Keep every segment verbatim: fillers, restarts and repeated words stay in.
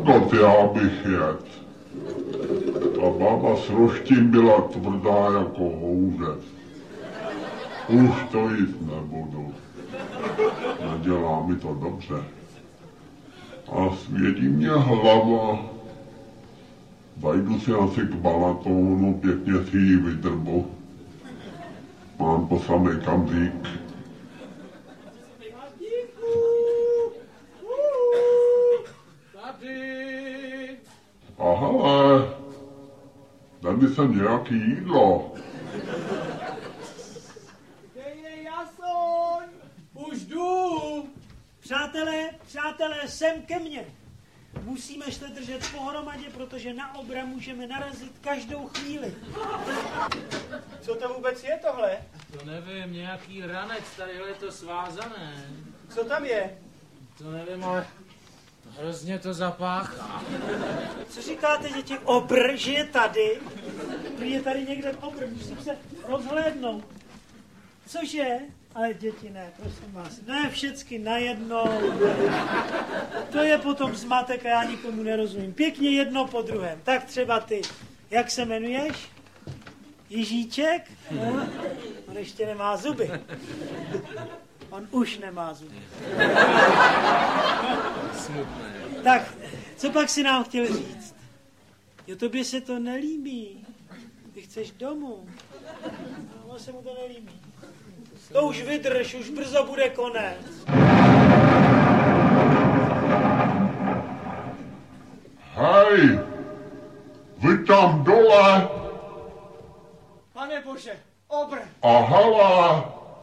kokot, já bych jet. A baba s roštím byla tvrdá jako houře. Už to jít nebudu. Nedělá mi to dobře. A svědí mě hlava. Zajdu si asi k balatónu, pěkně si ji vydrbu. Mám po samej kamzík. A hele, dej mi sem nějaký jídlo. Dejnej Jasoň, už jdu. Přátelé, přátelé, sem ke mně. Musíme se držet pohromadě, protože na obra můžeme narazit každou chvíli. Co to vůbec je tohle? To nevím, nějaký ranec, tadyhle je to svázané. Co tam je? To nevím, ale hrozně to zapáchá. Co říkáte, děti? Obr, že je tady? Prý je tady někde obr, musím se rozhlédnout. Cože? Ale děti ne, prosím vás. Ne všecky najednou. To je potom zmatek a já nikomu nerozumím. Pěkně jedno po druhém. Tak třeba ty. Jak se jmenuješ? Jižíček? No, on ještě nemá zuby. On už nemá zuby. Smutné. Tak, co pak si nám chtěl říct? Jo, tobě se to nelíbí. Ty chceš domů. No, se mu to nelíbí. To už vydrž, už brzo bude konec. Hej, vy tam dole. Pane Bože, obr. A hele,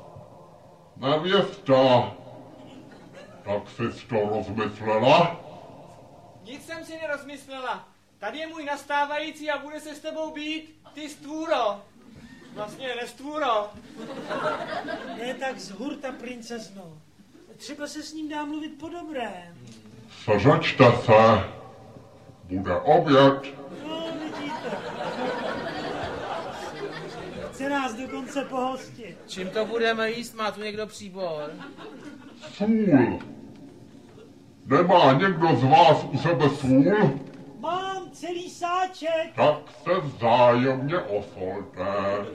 nevěsta. Tak jsi to rozmyslela? Nic jsem si nerozmyslela. Tady je můj nastávající a bude se s tebou být, ty stvůro. Vlastně nestvůro. Ne tak z hurta, princezno. Třeba se s ním dá mluvit po dobrém. Seřečte se. Bude oběd. No, vidíte. Chce nás dokonce pohostit. Čím to budeme jíst? Má tu někdo příbor? Sůl. Nemá někdo z vás u sebe sůl? Mám celý sáček. Tak se vzájemně osolte.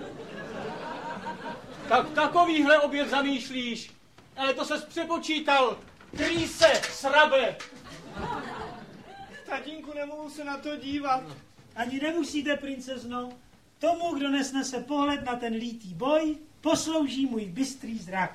Tak takovýhle oběd zamýšlíš. Ale to ses přepočítal. Kryj se, srabe. Tatínku, nemohu se na to dívat. Ani nemusíte, princezno. Tomu, kdo nesnese pohled na ten lítý boj, poslouží můj bystrý zrak.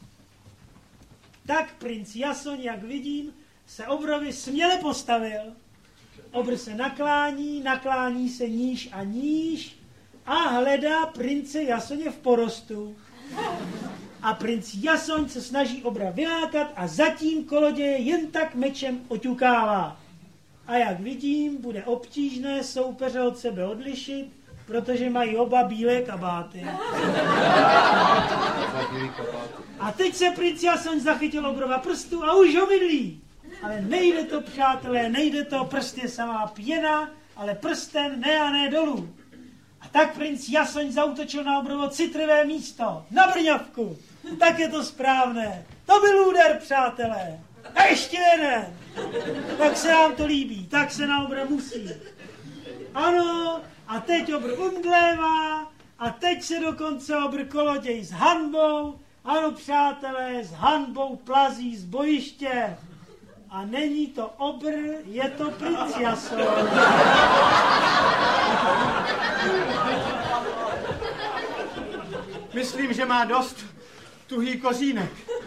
Tak princ Jasoň, jak vidím, se obrovi směle postavil. Obr se naklání, naklání se níž a níž a hledá prince Jasoně v porostu. A princ Jasoň se snaží obra vylákat a zatím koloděje jen tak mečem oťukává. A jak vidím, bude obtížné soupeře od sebe odlišit, protože mají oba bílé kabáty. A teď se princ Jasoň zachytil obrova prstu a už ho mydlí. Ale nejde to, přátelé, nejde to, prst je samá pěna, ale prsten ne a ne dolů. A tak princ Jasoň zaútočil na obrovo citlivé místo, na brňavku. Tak je to správné. To byl úder, přátelé. A ještě jeden. Tak se nám to líbí, tak se na obra musí. Ano, a teď obr umdlévá, a teď se dokonce obr koloděj s hanbou. Ano, přátelé, s hanbou plazí z bojiště. A není to obr, je to princ Jasoň. Myslím, že má dost tuhý kozínek.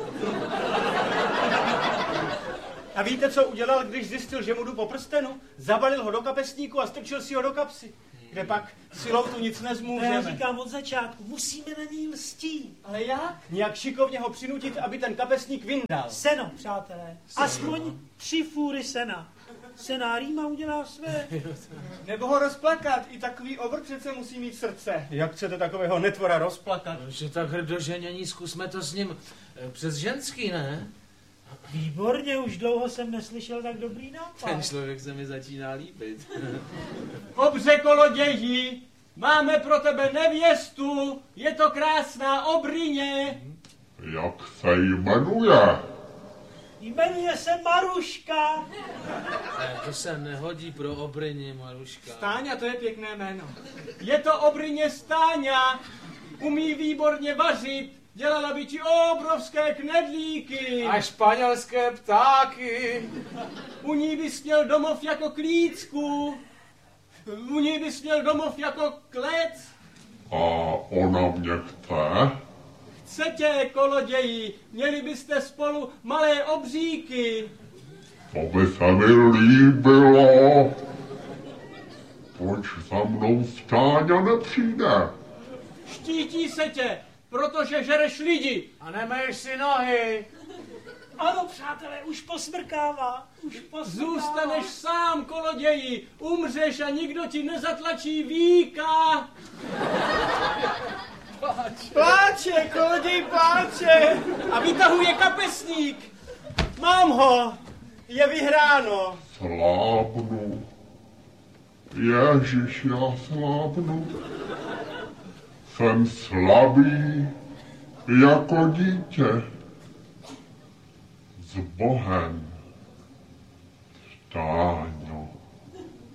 A víte, co udělal, když zjistil, že mu jdu po prstenu? Zabalil ho do kapesníku a strčil si ho do kapsy. Kde pak silou tu nic nezmůžeme. Já říkám od začátku, musíme na něj lstít. Ale jak? Nějak šikovně ho přinutit, aby ten kapesník vyndal. Seno, přátelé. Aspoň tři fůry sena. Sena rýma udělá své. Nebo ho rozplakat. I takový obr přece musí mít srdce. Jak chcete takového netvora rozplakat? Že tak hrdoženění, zkusme to s ním přes ženský, ne? Výborně, už dlouho jsem neslyšel tak dobrý nápad. Ten člověk se mi začíná líbit. Obře koloději, máme pro tebe nevěstu, je to krásná obryně. Jak se jmenuje? Jmenuje se Maruška. Ale to se nehodí pro Obryni, Maruška. Stáňa, to je pěkné jméno. Je to Obryně Stáňa. Umí výborně vařit. Dělala by ti obrovské knedlíky. A španělské ptáky. U ní bys měl domov jako klícku. U ní bys měl domov jako klec. A ona mě chce? Chce tě, koloději. Měli byste spolu malé obříky. To by se mi líbilo. Proč za mnou Stáňa nepřijde? Štítí se tě, protože žereš lidi. A nemeješ si nohy. Ano, přátelé, už posmrkává. Už posmrkává. Zůstaneš sám, koloději. Umřeš a nikdo ti nezatlačí víka. Pláče. Pláče, koloděj pláče. A vytahuje kapesník. Mám ho. Je vyhráno. Slábnu. Ježiš, já slábnu. Jsem slabý jako dítě. S Bohem. Stáň.